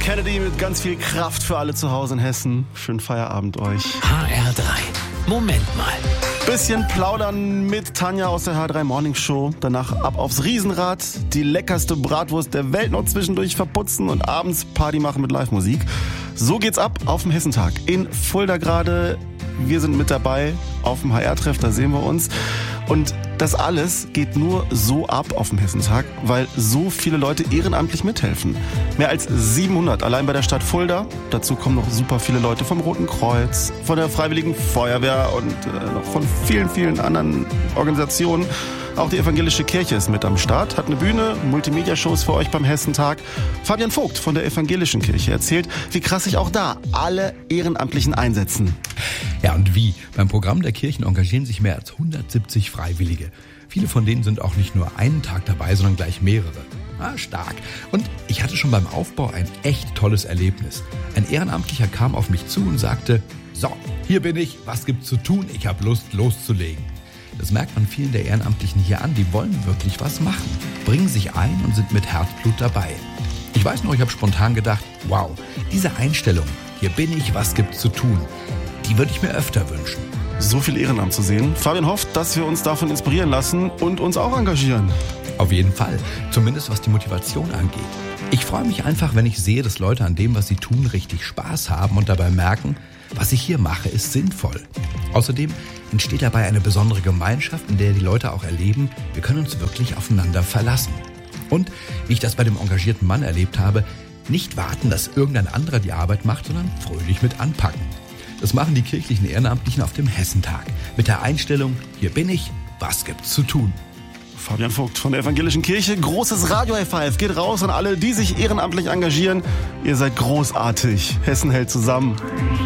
Kennedy mit ganz viel Kraft für alle zu Hause in Hessen. Schönen Feierabend euch. HR3. Moment mal. Bisschen plaudern mit Tanja aus der HR3 Morning Show. Danach ab aufs Riesenrad. Die leckerste Bratwurst der Welt noch zwischendurch verputzen und abends Party machen mit Live-Musik. So geht's ab auf dem Hessentag. In Fulda gerade. Wir sind mit dabei auf dem HR-Treff, da sehen wir uns. Und das alles geht nur so ab auf dem Hessentag, weil so viele Leute ehrenamtlich mithelfen. Mehr als 700 allein bei der Stadt Fulda. Dazu kommen noch super viele Leute vom Roten Kreuz, von der Freiwilligen Feuerwehr und noch von vielen, vielen anderen Organisationen. Auch die evangelische Kirche ist mit am Start, hat eine Bühne, Multimedia-Shows für euch beim Hessentag. Fabian Vogt von der evangelischen Kirche erzählt, wie krass sich auch da alle Ehrenamtlichen einsetzen. Ja, und wie? Beim Programm der Kirchen engagieren sich mehr als 170 Freiwillige. Viele von denen sind auch nicht nur einen Tag dabei, sondern gleich mehrere. Stark. Und ich hatte schon beim Aufbau ein echt tolles Erlebnis. Ein Ehrenamtlicher kam auf mich zu und sagte, so, hier bin ich, was gibt's zu tun? Ich habe Lust, loszulegen. Das merkt man vielen der Ehrenamtlichen hier an, die wollen wirklich was machen, bringen sich ein und sind mit Herzblut dabei. Ich weiß noch, ich habe spontan gedacht, wow, diese Einstellung, hier bin ich, was gibt's zu tun, die würde ich mir öfter wünschen. So viel Ehrenamt zu sehen. Fabian hofft, dass wir uns davon inspirieren lassen und uns auch engagieren. Auf jeden Fall, zumindest was die Motivation angeht. Ich freue mich einfach, wenn ich sehe, dass Leute an dem, was sie tun, richtig Spaß haben und dabei merken, was ich hier mache, ist sinnvoll. Außerdem entsteht dabei eine besondere Gemeinschaft, in der die Leute auch erleben, wir können uns wirklich aufeinander verlassen. Und, wie ich das bei dem engagierten Mann erlebt habe, nicht warten, dass irgendein anderer die Arbeit macht, sondern fröhlich mit anpacken. Das machen die kirchlichen Ehrenamtlichen auf dem Hessentag. Mit der Einstellung, hier bin ich, was gibt's zu tun? Fabian Vogt von der evangelischen Kirche. Großes Radio-High-Five geht raus an alle, die sich ehrenamtlich engagieren. Ihr seid großartig. Hessen hält zusammen.